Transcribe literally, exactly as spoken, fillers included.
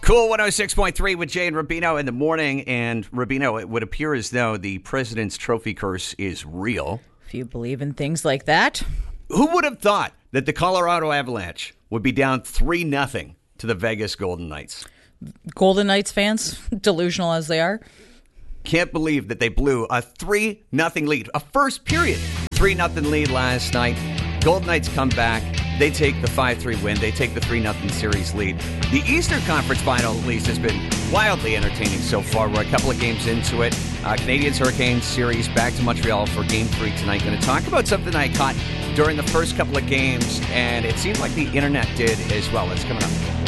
Cool one oh six point three with Jay and Rubino in the morning. And Rubino, it would appear as though the President's Trophy curse is real. If you believe in things like that. Who would have thought that the Colorado Avalanche would be down three nothing to the Vegas Golden Knights? Golden Knights fans, delusional as they are. Can't believe that they blew a three nothing lead. A first period three nothing lead last night. Golden Knights come back. They take the five three win. They take the three nothing series lead. The Eastern Conference final, at least, has been wildly entertaining so far. We're a couple of games into it. Uh, Canadiens-Hurricanes series back to Montreal for game three tonight. Going to talk about something I caught during the first couple of games, and it seemed like the internet did as well. It's coming up.